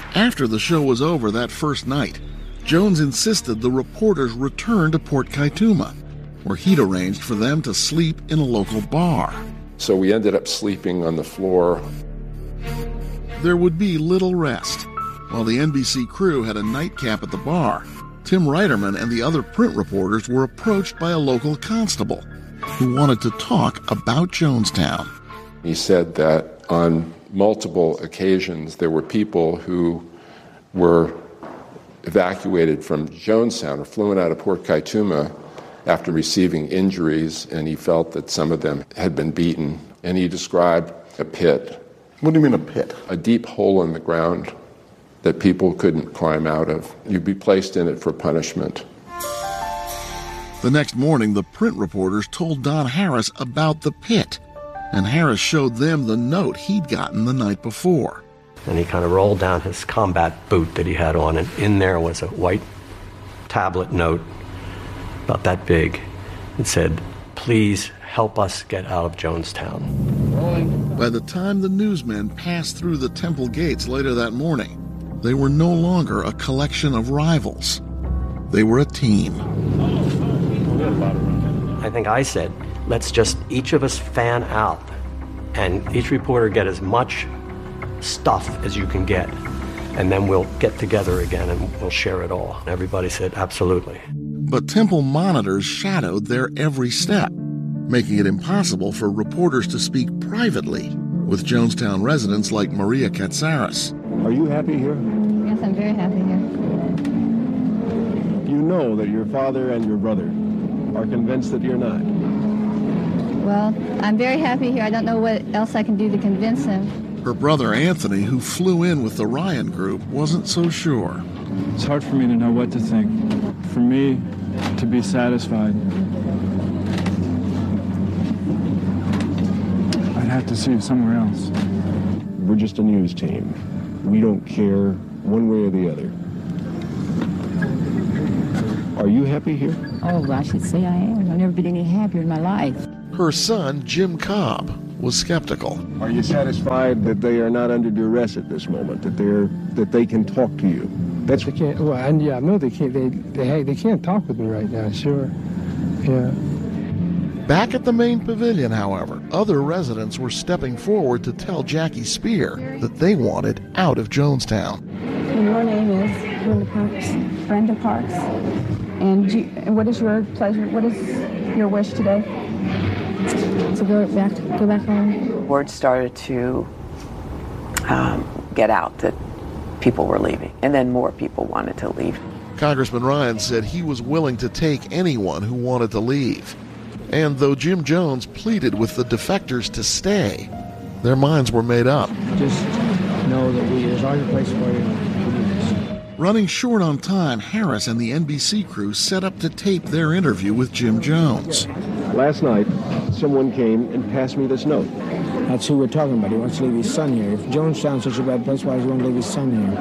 After the show was over that first night, Jones insisted the reporters return to Port Kaituma, where he'd arranged for them to sleep in a local bar. So we ended up sleeping on the floor. There would be little rest. While the NBC crew had a nightcap at the bar, Tim Reiterman and the other print reporters were approached by a local constable who wanted to talk about Jonestown. He said that on multiple occasions there were people who were evacuated from Jonestown or flown out of Port Kaituma after receiving injuries, and he felt that some of them had been beaten. And he described a pit. What do you mean a pit? A deep hole in the ground that people couldn't climb out of. You'd be placed in it for punishment. The next morning, the print reporters told Don Harris about the pit, and Harris showed them the note he'd gotten the night before. And he kind of rolled down his combat boot that he had on, and in there was a white tablet note about that big. It said, "Please help us get out of Jonestown." By the time the newsmen passed through the temple gates later that morning, they were no longer a collection of rivals. They were a team. I think I said, let's just each of us fan out, and each reporter get as much stuff as you can get, and then we'll get together again and we'll share it all. And everybody said, absolutely. But temple monitors shadowed their every step, making it impossible for reporters to speak privately with Jonestown residents like Maria Katsaris. Are you happy here? Yes, I'm very happy here. You know that your father and your brother are convinced that you're not. Well, I'm very happy here. I don't know what else I can do to convince him. Her brother Anthony, who flew in with the Ryan group, wasn't so sure. It's hard for me to know what to think. For me to be satisfied, I'd have to see it somewhere else. We're just a news team. We don't care one way or the other. Are you happy here? Oh, I should say I am. I've never been any happier in my life. Her son, Jim Cobb, was skeptical. Are you satisfied that they are not under duress at this moment, that they can talk to you? That's they can't. Well, and yeah, no, they can't. They can't talk with me right now. Sure, yeah. Back at the main pavilion, however, other residents were stepping forward to tell Jackie Spear that they wanted out of Jonestown. And your name is Brenda Parks. Brenda Parks. And what is your pleasure? What is your wish today? To go back home. Word started to get out that people were leaving, and then more people wanted to leave. Congressman Ryan said he was willing to take anyone who wanted to leave. And though Jim Jones pleaded with the defectors to stay, their minds were made up. Just know that there's always a place for you. Running short on time, Harris and the NBC crew set up to tape their interview with Jim Jones. Last night, someone came and passed me this note. That's who we're talking about. He wants to leave his son here. If Jonestown's such a bad place, why does he want to leave his son here?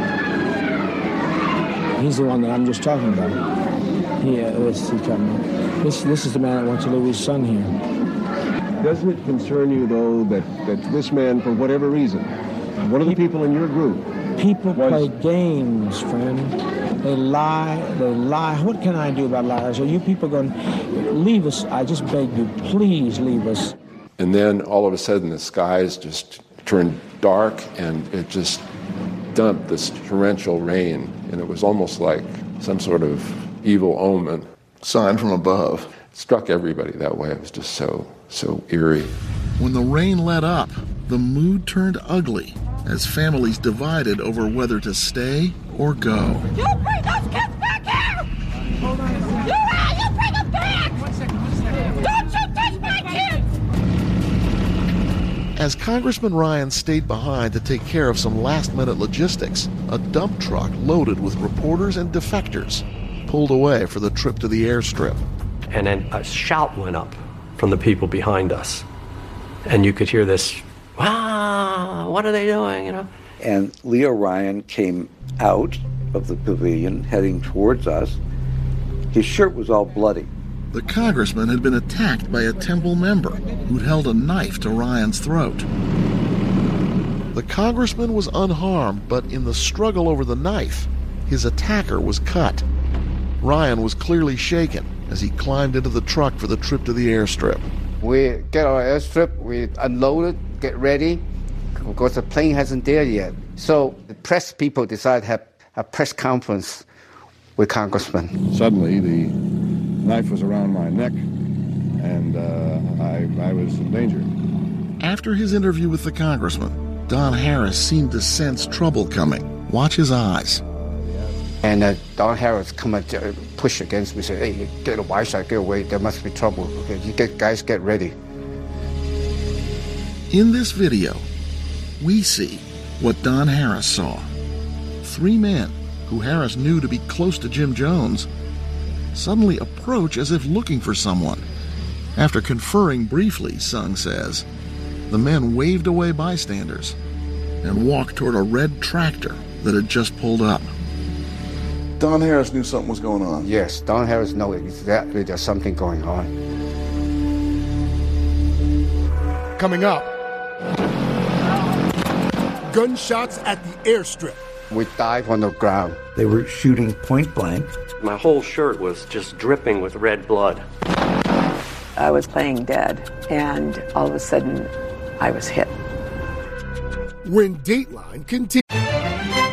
He's the one that I'm just talking about. This is the man that wants to leave his son here. Doesn't it concern you, though, that this man, for whatever reason, one of the people in your group... People play games, friend. They lie. What can I do about liars? Are you people going to leave us? I just beg you, please leave us. And then all of a sudden the skies just turned dark and it just dumped this torrential rain. And it was almost like some sort of evil omen. Sign from above. It struck everybody that way. It was just so eerie. When the rain let up, the mood turned ugly as families divided over whether to stay or go. You bring those kids back here! You bring them back! One second. Don't you touch my kids! As Congressman Ryan stayed behind to take care of some last-minute logistics, a dump truck loaded with reporters and defectors pulled away for the trip to the airstrip. And then a shout went up from the people behind us. And you could hear this, what are they doing, And Leo Ryan came out of the pavilion, heading towards us. His shirt was all bloody. The congressman had been attacked by a temple member who'd held a knife to Ryan's throat. The The congressman was unharmed, but in the struggle over the knife, his attacker was cut. Ryan was clearly shaken as he climbed into the truck for the trip to the airstrip. We get our airstrip, we unload it, get ready, because the plane hasn't there yet. So the press people decided to have a press conference with Congressman. Suddenly, the knife was around my neck, and I was in danger. After his interview with the congressman, Don Harris seemed to sense trouble coming. Watch his eyes. And Don Harris come and push against me, say, "Hey, get away, get away, there must be trouble. Okay, you guys get ready." In this video, we see what Don Harris saw. 3 men, who Harris knew to be close to Jim Jones, suddenly approach as if looking for someone. After conferring briefly, Sung says, the men waved away bystanders and walked toward a red tractor that had just pulled up. Don Harris knew something was going on. Yes, Don Harris knew exactly there's something going on. Coming up, gunshots at the airstrip. We dive on the ground. They were shooting point blank. My whole shirt was just dripping with red blood. I was playing dead, and all of a sudden, I was hit. When Dateline continues.